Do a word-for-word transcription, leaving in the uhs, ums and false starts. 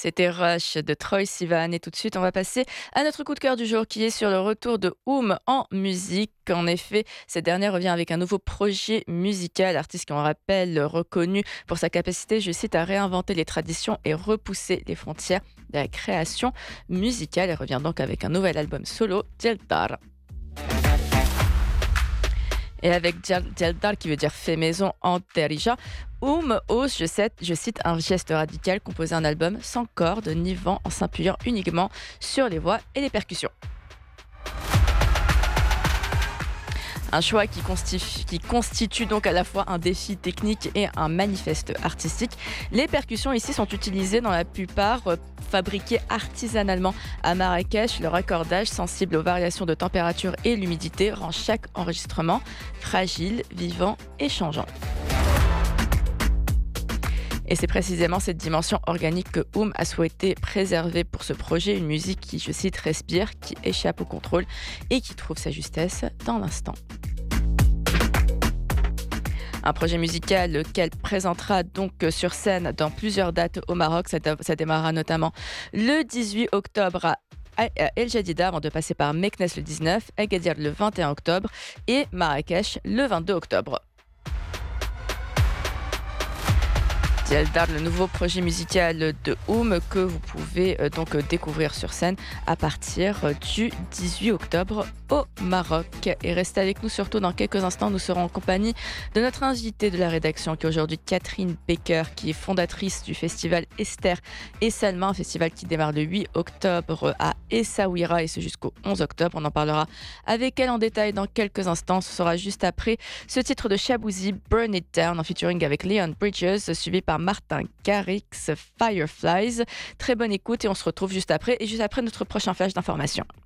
C'était Rush de Troye Sivan et tout de suite on va passer à notre coup de cœur du jour qui est sur le retour de Oum en musique. En effet, cette dernière revient avec un nouveau projet musical, artiste qui on rappelle reconnu pour sa capacité, je cite, à réinventer les traditions et repousser les frontières de la création musicale. Elle revient donc avec un nouvel album solo, Djeldar. Et avec Djeldar, qui veut dire fait maison en Derija, Oum ose, je cite, je cite, un geste radical, composer un album sans cordes ni vent en s'appuyant uniquement sur les voix et les percussions. Un choix qui constitue, qui constitue donc à la fois un défi technique et un manifeste artistique. Les percussions ici sont utilisées dans la plupart euh, fabriquées artisanalement à Marrakech. Le raccordage sensible aux variations de température et l'humidité rend chaque enregistrement fragile, vivant et changeant. Et c'est précisément cette dimension organique que Oum a souhaité préserver pour ce projet, une musique qui, je cite, respire, qui échappe au contrôle et qui trouve sa justesse dans l'instant. Un projet musical qu'elle présentera donc sur scène dans plusieurs dates au Maroc. Ça, ça démarrera notamment le dix-huit octobre à El Jadida avant de passer par Meknès le dix-neuf, Agadir le vingt et un octobre et Marrakech le vingt-deux octobre. Djeldar, le nouveau projet musical de Oum que vous pouvez euh, donc découvrir sur scène à partir du dix-huit octobre au Maroc. Et restez avec nous surtout dans quelques instants. Nous serons en compagnie de notre invitée de la rédaction qui est aujourd'hui Catherine Baker, qui est fondatrice du festival Esther et Salma, un festival qui démarre le huit octobre à Essaouira et ce jusqu'au onze octobre. On en parlera avec elle en détail dans quelques instants. Ce sera juste après ce titre de Shabouzi, Burn It Down, en featuring avec Leon Bridges, suivi par Martin Garrix, Fireflies. Très bonne écoute et on se retrouve juste après et juste après notre prochain flash d'information.